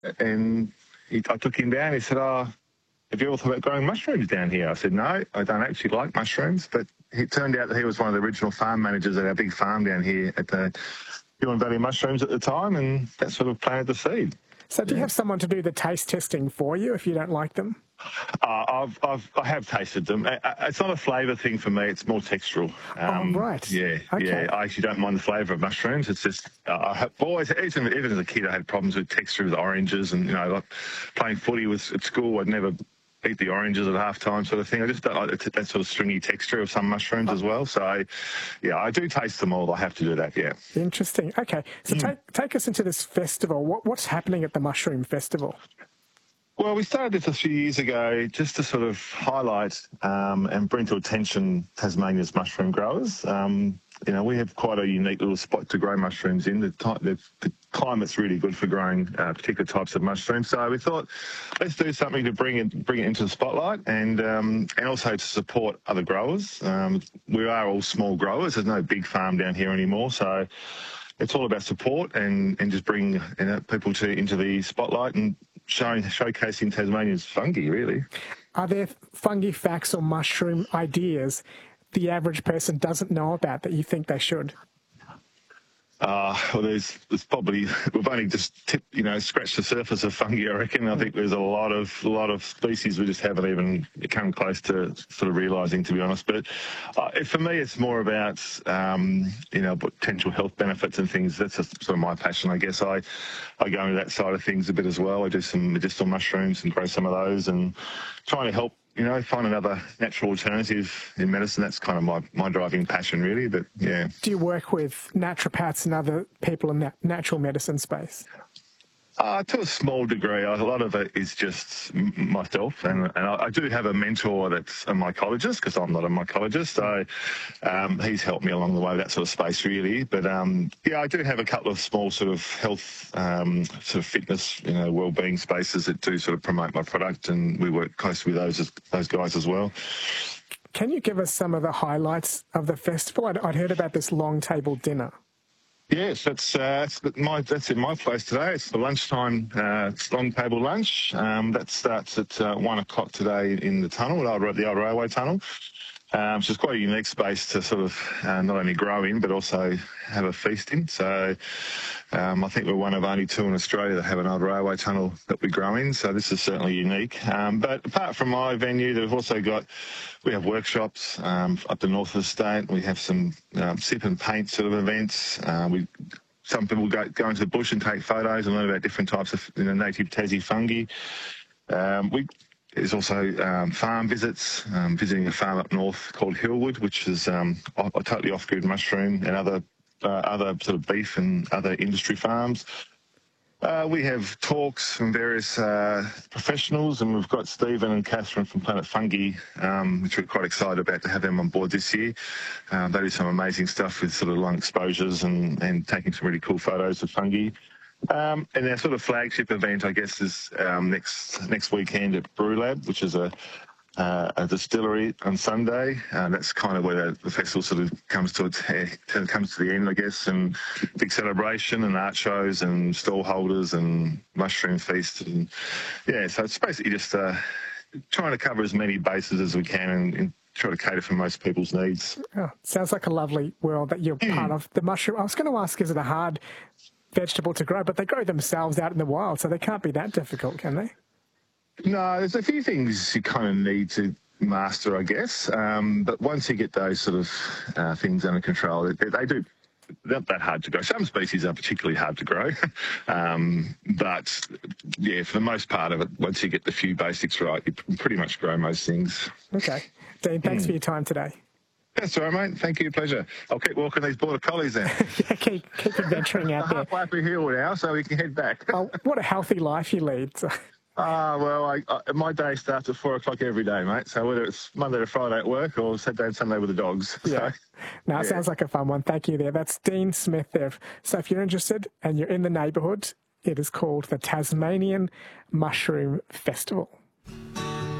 And I took him down. He said, "Oh, have you ever thought about growing mushrooms down here?" I said, "No, I don't actually like mushrooms." But it turned out that he was one of the original farm managers at our big farm down here at the Huon Valley Mushrooms at the time, and that sort of planted the seed. So do you have someone to do the taste testing for you if you don't like them? I have tasted them. It's not a flavour thing for me. It's more textural. Right. Yeah, okay. yeah. I actually don't mind the flavour of mushrooms. It's just I have always, even as a kid, I had problems with texture with oranges, and like playing footy at school, I'd never eat the oranges at half time sort of thing. I just don't like that sort of stringy texture of some mushrooms as well. So, I do taste them all. I have to do that, yeah. Interesting. Okay, so take us into this festival. What's happening at the Mushroom Festival? Well, we started this a few years ago just to sort of highlight and bring to attention Tasmania's mushroom growers. We have quite a unique little spot to grow mushrooms in. The climate's really good for growing particular types of mushrooms. So we thought, let's do something to bring it into the spotlight and also to support other growers. We are all small growers. There's no big farm down here anymore. So it's all about support and just bring people into the spotlight and showcasing Tasmania's fungi, really. Are there fungi facts or mushroom ideas the average person doesn't know about that you think they should? Well, there's probably, we've only just scratched the surface of fungi, I reckon. I think there's a lot of species we just haven't even come close to sort of realising, to be honest. But for me, it's more about, potential health benefits and things. That's sort of my passion, I guess. I go into that side of things a bit as well. I do some medicinal mushrooms and grow some of those and trying to help find another natural alternative in medicine. That's kind of my driving passion, really. But yeah. Do you work with naturopaths and other people in that natural medicine space? To a small degree. A lot of it is just myself, and I do have a mentor that's a mycologist because I'm not a mycologist, so he's helped me along the way with that sort of space, really. But I do have a couple of small sort of health, sort of fitness, well-being spaces that do sort of promote my product, and we work closely with those guys as well. Can you give us some of the highlights of the festival? I'd heard about this long table dinner. Yes, that's in my place today. It's the lunchtime long table lunch. That starts at 1 o'clock today in the tunnel, the old railway tunnel. So it's quite a unique space to sort of not only grow in, but also have a feast in. So I think we're one of only two in Australia that have an old railway tunnel that we grow in. So this is certainly unique. But apart from my venue, we have workshops up the north of the state. We have some sip and paint sort of events. Some people go into the bush and take photos and learn about different types of native Tassie fungi. There's also farm visits, visiting a farm up north called Hillwood, which is a totally off-grid mushroom, and other sort of beef and other industry farms. We have talks from various professionals, and we've got Stephen and Catherine from Planet Fungi, which we're quite excited about to have them on board this year. They do some amazing stuff with sort of long exposures and taking some really cool photos of fungi. And our sort of flagship event, I guess, is next weekend at Brew Lab, which is a distillery on Sunday. That's kind of where the festival sort of comes to the end, I guess, and big celebration and art shows and stall holders and mushroom feast. And yeah, so it's basically just trying to cover as many bases as we can and try to cater for most people's needs. Oh, sounds like a lovely world that you're part of. The mushroom, I was going to ask, is it a hard vegetable to grow? But they grow themselves out in the wild, so they can't be that difficult, can they? No, there's a few things you kind of need to master, I guess. But once you get those sort of things under control, they're not that hard to grow. Some species are particularly hard to grow. But, yeah, for the most part of it, once you get the few basics right, you can pretty much grow most things. Okay. Dean, thanks for your time today. That's all right, mate. Thank you. Pleasure. I'll keep walking these border collies then. Yeah, keep adventuring out there. Halfway up a hill now, so we can head back. Oh, what a healthy life you lead. Well, my day starts at 4 o'clock every day, mate. So whether it's Monday to Friday at work or Saturday and Sunday with the dogs. Yeah. No, it sounds like a fun one. Thank you there. That's Dean Smith there. So if you're interested and you're in the neighbourhood, it is called the Tasmanian Mushroom Festival.